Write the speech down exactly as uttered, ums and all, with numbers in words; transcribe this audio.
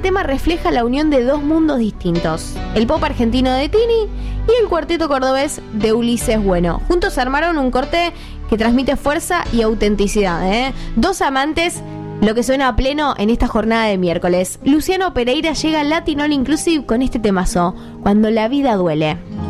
tema refleja la unión de dos mundos distintos, el pop argentino de Tini y el cuarteto cordobés de Ulises Bueno. Juntos armaron un corte que transmite fuerza y autenticidad, ¿eh? Dos amantes, lo que suena a pleno en esta jornada de miércoles. Luciano Pereira llega al Latin All Inclusive con este temazo, Cuando la vida duele.